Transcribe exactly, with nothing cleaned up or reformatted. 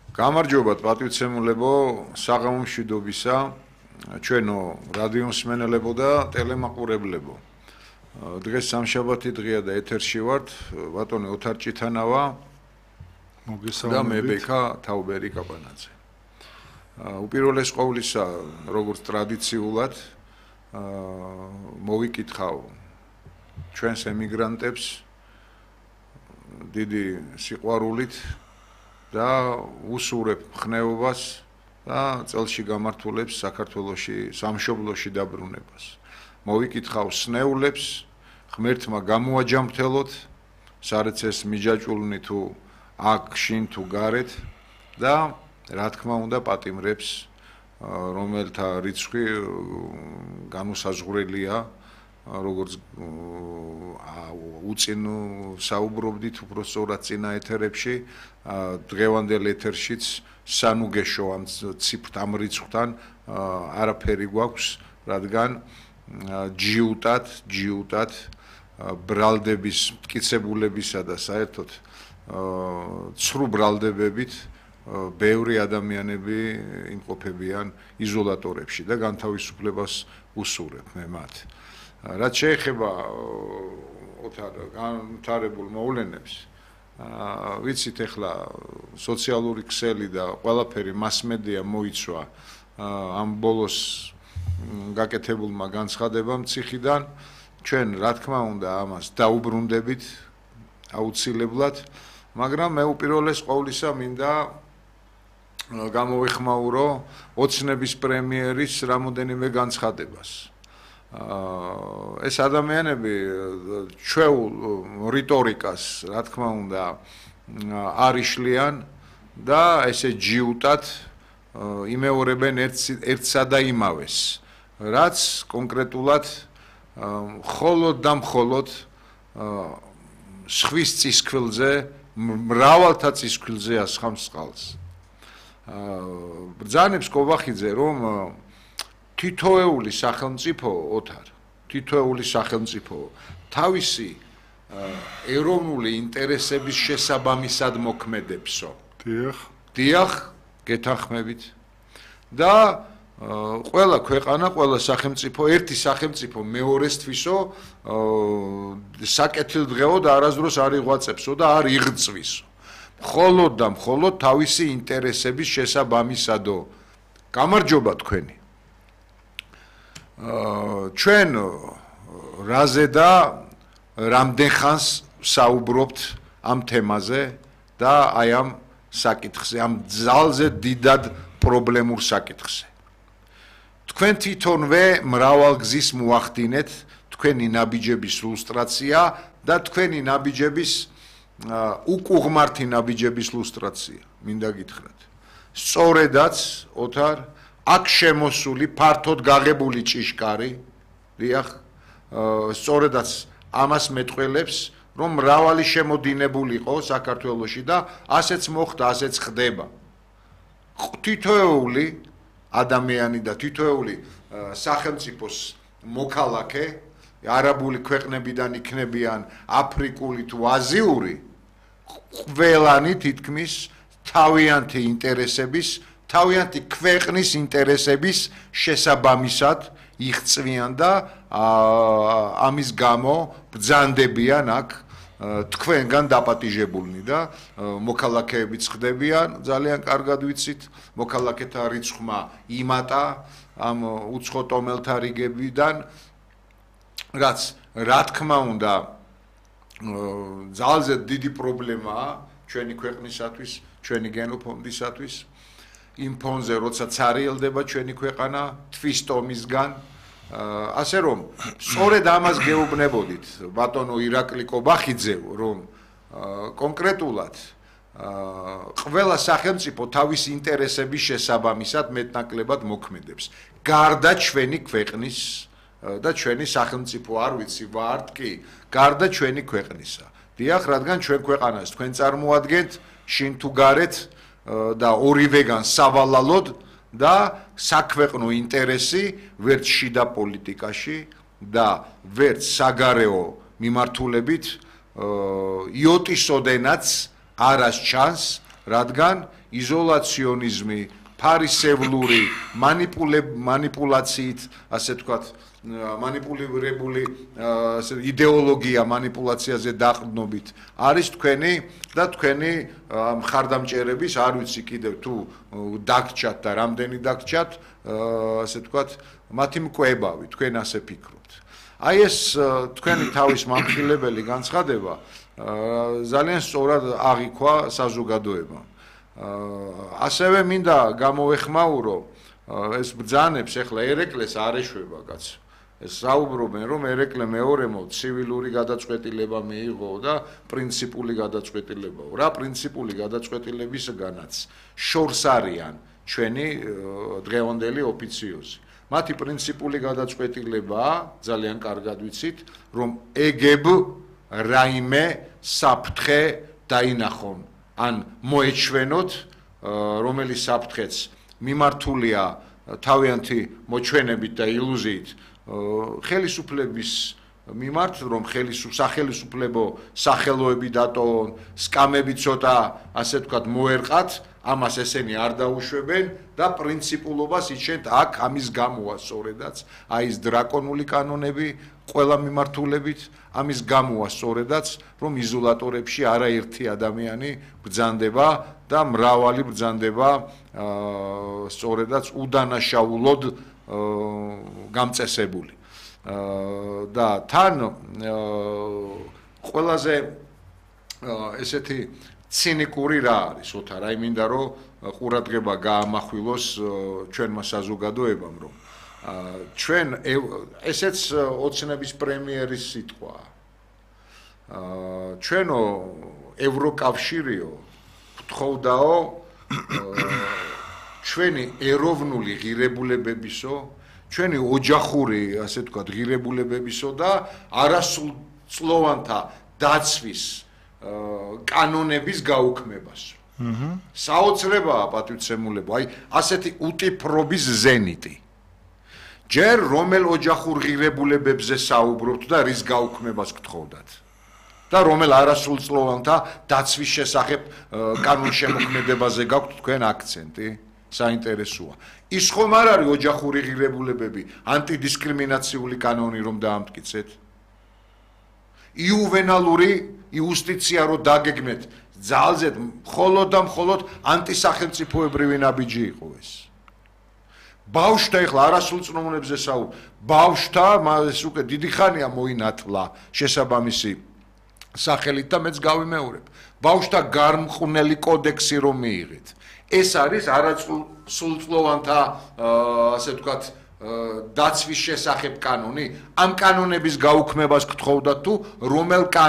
გამარჯობათ პატივცემულებო, საღამო მშვიდობისა, ჩვენო რადიო მსმენელებო და ტელემაყურებლებო. დღეს სამშაბათი დღეა და ეთერში ვართ, ბატონი ოთარ ჭითანავა და მე ბექა თაუბერი კაპანაძე. უპირველეს ყოვლისა, როგორც ტრადიციულად, მოვიკითხავ ჩვენს ემიგრანტებს დიდი სიყვარულით და უსურებ ხნეობას და წელში გამართულებს საქართველოში სამშობლოში დაბრუნებას. მოვიკითხავ სნეულებს, ღმერთმა გამოაჯამრთელოთ, სარეცეს მიჯაჭულნი თუ აქ შინ თუ გარეთ და რა თქმა უნდა პატიმრებს, რომელთა რიცხვი განუსაზღვრელია, როგორც უწინ საუბრობდით უფრო სწორად წინა ეთერებში, დღევანდელ ეთერშიც სანუგეშო ამ ციფრ ამ რიცხვთან არაფერი გვაქვს, რადგან ჯიუტად, ჯიუტად ბრალდების, მტკიცებულებისა და საერთოდ ცრუ ბრალდებებით ბევრი ადამიანები იმყოფებიან იზოლატორებში და განთავისუფლებას უსურებ მე მათ. რაც შეეხება ოთარ განვითარებულ მოვლენებს, ვიცით ახლა სოციალური ქსელი და ყველაფერი მასმედია მოიცვა ამ ბოლოს გაკეთებულმა განცხადებამ ციხიდან, ჩვენ რა თქმა უნდა ამას დაუბრუნდებით აუცილებლად, მაგრამ მე უპირველეს ყოვლისა მინდა გამოვეხმაურო ოცნების პრემიერის რამოდენიმე განცხადებას. ეს ადამიანები ჩვეულ რიტორიკას, რა თქმა უნდა, არ იშლიან და ესე ჯიუტად იმეორებენ ერთსა და იმავეს, რაც კონკრეტულად მხოლოდ და მხოლოდ სხვის წისქვილზე, მრავალთა წისქვილზე ასხამს წყალს. ბრძანებს კობახიძე, რომ თითოეული სახელმწიფო ოთარ, თითოეული სახელმწიფო თავისი ეროვნული ინტერესების შესაბამისად მოქმედებსო. დიახ. დიახ, გეთანხმებით. და ყველა ქვეყანა, ყველა სახელმწიფო, ერთი სახელმწიფო მეორესთვისო საკეთილდღეოდ არასდროს არ იღვაწებსო და არ იღწვისო. მხოლოდ და მხოლოდ თავისი ინტერესების შესაბამისადო. გამარჯობა თქვენი. ჩვენ რაზე და რამდენ ხანს საუბრობთ ამ თემაზე და აი ამ საკითხზე, ამ ძალზე დიდად პრობლემურ საკითხზე. თქვენ თვითონვე მრავალგზის მოახდინეთ თქვენი ნაბიჯების ლუსტრაცია და თქვენი ნაბიჯების უკუღმართი ნაბიჯების ლუსტრაცია, მინდა გითხრათ. სწორედაც, ოთარ, აქ შემოსული ფართოდ გაღებული ჭიშკარი, დიახ, სწორედაც ამას მეტყველებს, რომ მრავალი შემოდინებულიყო საქართველოში და ასეც მოხდა, ასეც ხდება. თითოეული ადამიანი და თითოეული სახელმწიფოს მოქალაქე, არაბული ქვეყნებიდან იქნებიან აფრიკული თუ აზიური, ყველანი თითქმის თავიანთი ინტერესების, თავიანთი ქვეყნის ინტერესების შესაბამისად იღწვიან და ამის გამო ბრძანდებიან აქ თქვენგან დაპატიჟებულნი და მოქალაქეებიც ხდებიან, ძალიან კარგად ვიცით, მოქალაქეთა რიცხვმა იმატა ამ უცხო ტომელთა რიგებიდან, რაც რა თქმა უნდა ძალზე დიდი პრობლემაა ჩვენი ქვეყნისათვის, ჩვენი გენოფონდისათვის. იმ ფონზე, როცა ცარიელდება ჩვენი ქვეყანა თვის ტომისგან, ასე რომ სწორედ ამას გეუბნებოდით ბატონო ირაკლი კობახიძე, რომ კონკრეტულად ყველა სახელმწიფო თავის ინტერესების შესაბამისად მეტნაკლებად მოქმედებს. გარდა ჩვენი ქვეყნის და ჩვენი სახელმწიფო არ ვიცი ვართ კი, გარდა ჩვენი ქვეყნისა. დიახ, რადგან ჩვენ ქვეყანას თქვენ წარმოადგენთ შინ თუ გარეთ და ორივეგან სავალალოდ და საქვეყნო ინტერესი ვერც შიდა პოლიტიკაში და ვერც საგარეო მიმართულებით იოტისოდენაც არას ჩანს რადგან იზოლაციონიზმი, ფარისევლური манипуляციით, ასე თქვათ, манипулირებული იდეოლოგია манипуляციაზე დაყრდნობით არის თქვენი და თქვენი მხარდამჭერების, არ ვიცი კიდევ თუ დაგჭათ და რამდენი დაგჭათ, ასე თქვათ, მათი მკვებავი, თქვენ ასე ფიქრობთ. აი ეს თქვენი თავის მამხილებელი განცხადება ძალიან სწორად აღიქვა საზოგადოებამ. ასევე მინდა გამოვეხმაურო ეს ბრძანებს, ეხლა ერეკლეს არ ეშვება კაც. ეს საუბრობენ, რომ ერეკლე მეორემო ცივილური გადაწყვეტილება მიიღო და პრინციპული გადაწყვეტილებაო. რა პრინციპული გადაწყვეტილებისგანაც შორს არიან ჩვენი დღევანდელი ოფიციოზი. მათი პრინციპული გადაწყვეტილებაა, ძალიან კარგად ვიცით, რომ ეგებ რაიმე საფრთხე დაინახონ, ან მოეჩვენოთ, რომელიც საფრთხეც მიმართულია თავიანთი მოჩვენებით და ილუზიით ხელისუფლების მიმართ, რომ სახელისუფლებო სახელოები დატოვონ, სკამები ცოტა, ასე ვთქვათ, მოერყათ, ამას ესენი არ დაუშვებენ და პრინციპულობას იჩენთ აქ ამის გამოა სწორედაც, აი ეს დრაკონული კანონები ყველა მიმართულებით, ამის გამოა სწორედაც, რომ იზოლატორებში არაერთი ადამიანი ბრძანდება და მრავალი ბრძანდება სწორედაც უდანაშაულოდ გამწესებული. და თან ყველაზე ესეთი ცინიკური რა არის, ოთარ, აი მინდა რომ ყურადღება გაამახვილოს ჩვენმა საზოგადოებამ, რომ ჩვენ ესეც ოცნების პრემიერის სიტყვაა. ჩვენო ევროკავშირიო გთხოვდაო ჩვენი ეროვნული ღირებულებებისო, ჩვენი ოჯახური, ასე ვთქვათ, ღირებულებებისო და არასრულწლოვანთა დაცვის კანონების გაუქმებას. საოცრებაა პატივცემულებო, აი ასეთი უტიფრობის ზენიტი. ჯერ რომელ ოჯახურ ღირებულებებზე საუბრობთ და რის გაუქმებას გთხოვდათ? და რომელ არასრულწლოვანთა დაცვის შესახებ კანონშემოქმედებაზე გაქვთ თქვენ აქცენტი? საინტერესოა. ის ხომ არ არის ოჯახური ღირებულებები, ანტიდისკრიმინაციული კანონი რომ დაამტკიცეთ? იუვენალური იუსტიცია რო დაგეგმეთ, ძალზედ მხოლოდ და მხოლოდ ანტისახელმწიფოებრივი ნაბიჯი იყო ეს. ბავშვთა ეხლა არასრულწლოვანებზე საუბრობ, ბავშვთა ეს უკვე დიდი ხანია მოინათლა შესაბამისი სახელით და მეც გავიმეორებ. ბავშვთა გარმყვნელი კოდექსი რომ მიიღეთ. ეს არის არასრულწლოვანთა, ასე ვთქვათ, დაცვის შესახებ კანონი, ამ კანონების გაუქმებას გთხოვდათ თუ რომელ